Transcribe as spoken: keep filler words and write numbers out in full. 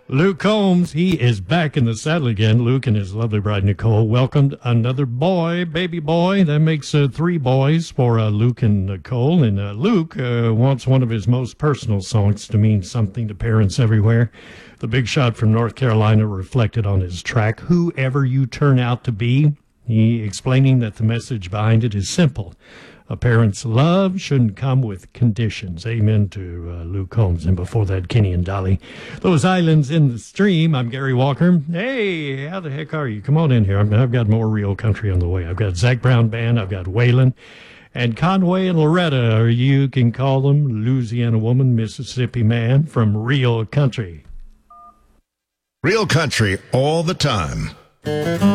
Luke Combs, he is back in the saddle again. Luke and his lovely bride, Nicole, welcomed another boy, baby boy. That makes uh, three boys for uh, Luke and Nicole. And uh, Luke uh, wants one of his most personal songs to mean something to parents everywhere. The big shot from North Carolina reflected on his track, Whoever You Turn Out to Be. He explaining that the message behind it is simple. A parent's love shouldn't come with conditions. Amen to uh, Luke Combs. And before that, Kenny and Dolly. Those Islands in the Stream. I'm Gary Walker. Hey, how the heck are you? Come on in here. I'm, I've got more real country on the way. I've got Zac Brown Band. I've got Waylon. And Conway and Loretta, or you can call them Louisiana Woman, Mississippi Man from Real Country. Real country all the time.